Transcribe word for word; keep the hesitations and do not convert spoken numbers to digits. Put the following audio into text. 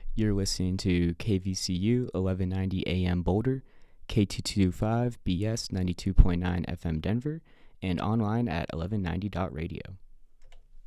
You're listening to K V C U eleven ninety A M Boulder, K two twenty-five B S ninety-two point nine F M Denver, and online at eleven ninety dot radio.